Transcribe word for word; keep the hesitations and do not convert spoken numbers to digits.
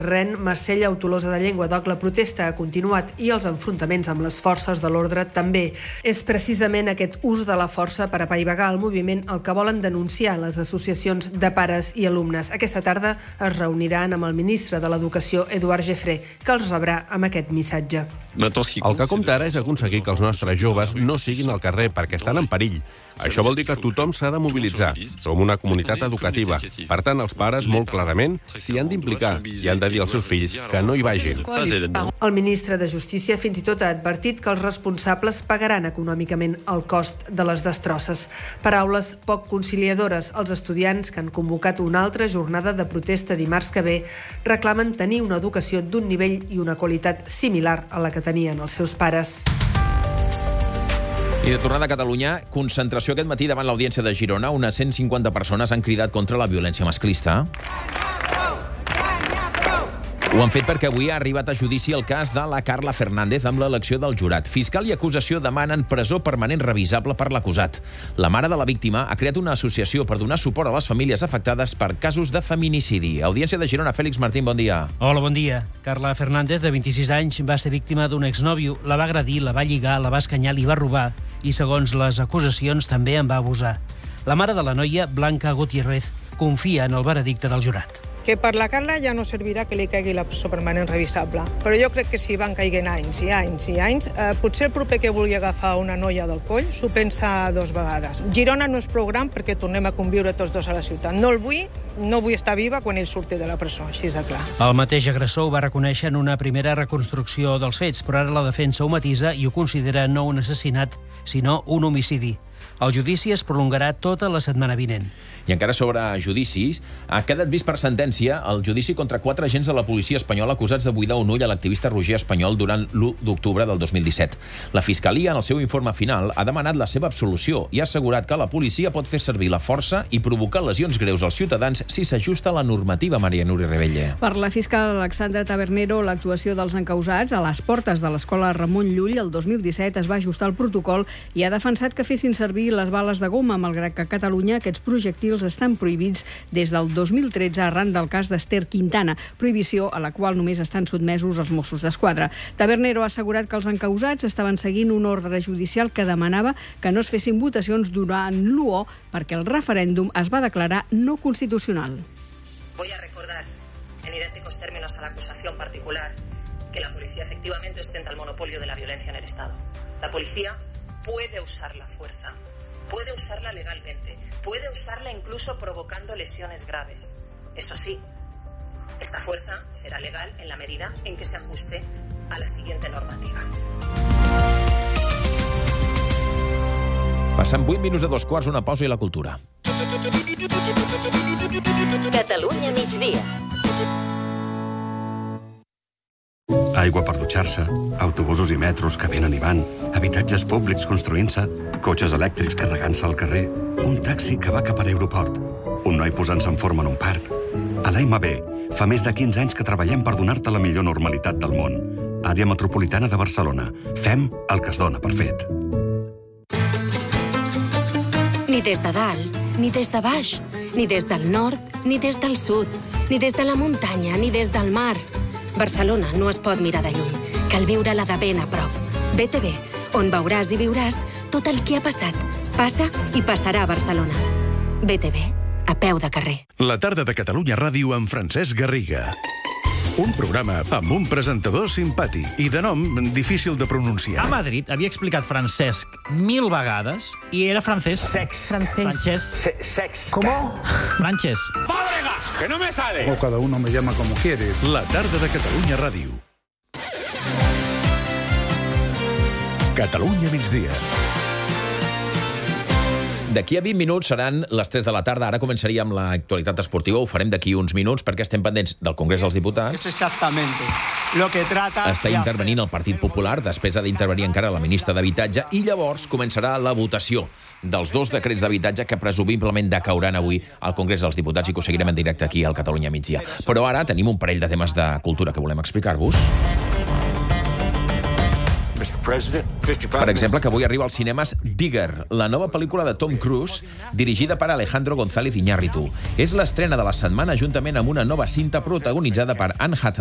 Rennes, Marsella o Tolosa de Llenguadoc, la protesta ha continuat i els enfrontaments amb les forces de l'ordre també. És precisament aquest ús de la força per apaivagar el moviment el que volen denunciar les associacions de pares i alumnes. Aquesta tarda es reuniran amb el ministre de l'Educació, Édouard Geffré, que els rebrà amb aquest missatge. El que compta ara és aconseguir que els nostres joves no siguin al carrer perquè estan en perill. Això vol dir que tothom s'ha de mobilitzar. Som una comunitat educativa. Per tant, els pares, molt clarament, s'hi han d'implicar i han de dir als seus fills que no hi vagin. El ministre de Justícia fins i tot ha advertit que els responsables pagaran econòmicament el cost de les destrosses. Paraules poc conciliadores. Els estudiants que han convocat una altra jornada de protesta dimarts que ve reclamen tenir una educació d'un nivell i una qualitat similar a la que tenien els seus pares. I de tornada a Catalunya, concentració aquest matí davant l'Audiència de Girona. Unes cent cinquanta persones han cridat contra la violència masclista. Ho han fet perquè avui ha arribat a judici el cas de la Carla Fernández amb l'elecció del jurat. Fiscal i acusació demanen presó permanent revisable per l'acusat. La mare de la víctima ha creat una associació per donar suport a les famílies afectades per casos de feminicidi. Audiència de Girona, Fèlix Martín, bon dia. Hola, bon dia. Carla Fernández, de vint-i-sis anys, va ser víctima d'un exnòvio. La va agredir, la va lligar, la va escanyar, li va robar i, segons les acusacions, també en va abusar. La mare de la noia, Blanca Gutiérrez, confia en el veredicte del jurat. Que per la Carla ja no servirà que li caigui la presó permanent revisable. Però jo crec que si van caiguen anys i anys i anys, eh, potser el proper que vulgui agafar una noia del coll s'ho pensa dos vegades. Girona no és prou gran perquè tornem a conviure tots dos a la ciutat. No el vull, no vull estar viva quan ell surti de la presó, així és de clar. El mateix agressor ho va reconèixer en una primera reconstrucció dels fets, però ara la defensa ho matisa i ho considera no un assassinat, sinó un homicidi. El judici es prolongarà tota la setmana vinent. I encara sobre judicis, ha quedat vist per sentència el judici contra quatre agents de la policia espanyola acusats de buidar un ull a l'activista Roger Espanyol durant l'u d'octubre del dos mil disset. La Fiscalia, en el seu informe final, ha demanat la seva absolució i ha assegurat que la policia pot fer servir la força i provocar lesions greus als ciutadans si s'ajusta a la normativa, Maria Núria Rebella. Per la fiscal Alexandra Tabernero, l'actuació dels encausats a les portes de l'escola Ramon Llull el dos mil disset es va ajustar al protocol i ha defensat que fessin servir les bales de goma, malgrat que a Catalunya aquests projectils estan prohibits des del dos mil tretze arran del cas d'Ester Quintana, prohibició a la qual només estan sotmesos els Mossos d'Esquadra. Tabernero ha assegurat que els encausats estaven seguint un ordre judicial que demanava que no es fessin votacions durant l'u o perquè el referèndum es va declarar no constitucional. Voy a recordar en idénticos términos a la acusación particular que la policía efectivamente ostenta el monopolio de la violencia en el Estado. La policía puede usar la fuerza, puede usarla legalmente, puede usarla incluso provocando lesiones graves. Eso sí, esta fuerza será legal en la medida en que se ajuste a la siguiente normativa. Passant vuit minuts de dos quarts, una pausa i la cultura. Catalunya migdia. Aigua per dutxar-se, autobusos i metros que venen i van, habitatges públics construint-se, cotxes elèctrics carregant-se al carrer, un taxi que va cap a l'aeroport, un noi posant-se en forma en un parc. A l'A M B fa més de quinze anys que treballem per donar-te la millor normalitat del món. Àrea metropolitana de Barcelona. Fem el que es dona per fet. Ni des de dalt, ni des de baix, ni des del nord, ni des del sud, ni des de la muntanya, ni des del mar. Barcelona no es pot mirar de lluny, cal viure-la de ben a prop. B T V, on veuràs i viuràs tot el que ha passat, passa i passarà a Barcelona. B T V, a peu de carrer. La tarda de Catalunya Ràdio amb Francesc Garriga. Un programa amb un presentador simpàtic i de nom difícil de pronunciar. A Madrid havia explicat Francesc mil vegades i era francès. Sex. Francés. Se sex. ¿Cómo? Francés. ¡Fábregas! ¡Que no me sale! O cada uno me llama como quiere. La tarda de Catalunya Ràdio. Catalunya migdia. D'aquí a vint minuts seran les tres de la tarda. Ara començaríem l'actualitat esportiva. Ho farem d'aquí uns minuts perquè estem pendents del Congrés dels Diputats. Es exactamente lo que trata. Està intervenint el Partit Popular, després ha d'intervenir encara la ministra d'Habitatge i llavors començarà la votació dels dos decrets d'habitatge que presumiblement decauran avui al Congrés dels Diputats i que ho seguirem en directe aquí al Catalunya migdia. Però ara tenim un parell de temes de cultura que volem explicar-vos. Per exemple, que avui arriba als cinemes Digger, la nova pel·lícula de Tom Cruise, dirigida per Alejandro González Iñárritu. És l'estrena de la setmana juntament amb una nova cinta protagonitzada per Anne Hathaway.